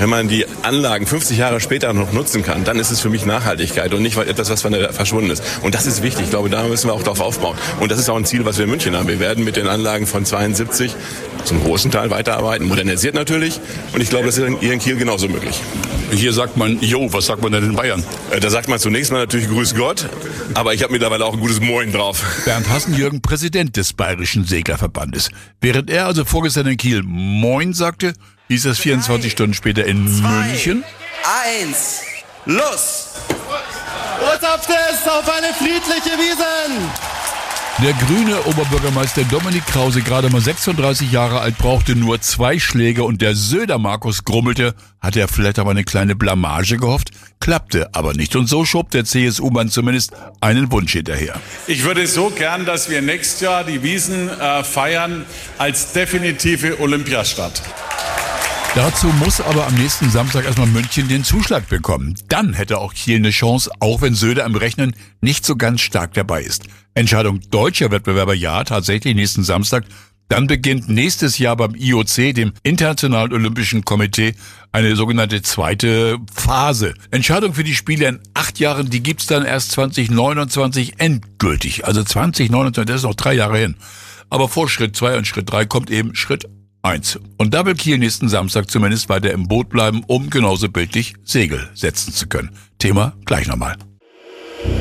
Wenn man die Anlagen 50 Jahre später noch nutzen kann, dann ist es für mich Nachhaltigkeit und nicht etwas, was verschwunden ist. Und das ist wichtig. Ich glaube, da müssen wir auch drauf aufbauen. Und das ist auch ein Ziel, was wir in München haben. Wir werden mit den Anlagen von 72 zum großen Teil weiterarbeiten. Modernisiert natürlich. Und ich glaube, das ist hier in Kiel genauso möglich. Hier sagt man, was sagt man denn in Bayern? Da sagt man zunächst mal natürlich Grüß Gott. Aber ich habe mittlerweile auch ein gutes Moin drauf. Bernd Hassenjürgen, Präsident des Bayerischen Seglerverbandes. Während er also vorgestern in Kiel Moin sagte, hieß es 24 Stunden später in München. 1, los! Botschaftes auf eine friedliche Wiesn! Der grüne Oberbürgermeister Dominik Krause, gerade mal 36 Jahre alt, brauchte nur 2 Schläge und der Söder Markus grummelte, hatte er vielleicht aber eine kleine Blamage gehofft, klappte aber nicht. Und so schob der CSU-Mann zumindest einen Wunsch hinterher. Ich würde so gern, dass wir nächstes Jahr die Wiesn feiern als definitive Olympiastadt. Dazu muss aber am nächsten Samstag erstmal München den Zuschlag bekommen. Dann hätte auch Kiel eine Chance, auch wenn Söder am Rechnen nicht so ganz stark dabei ist. Entscheidung deutscher Wettbewerber ja, tatsächlich nächsten Samstag. Dann beginnt nächstes Jahr beim IOC, dem Internationalen Olympischen Komitee, eine sogenannte zweite Phase. Entscheidung für die Spiele in 8 Jahren, die gibt's dann erst 2029 endgültig. Also 2029, das ist noch 3 Jahre hin. Aber vor Schritt 2 und Schritt 3 kommt eben Schritt 1. Und da will Kiel nächsten Samstag zumindest weiter im Boot bleiben, um genauso bildlich Segel setzen zu können. Thema gleich nochmal.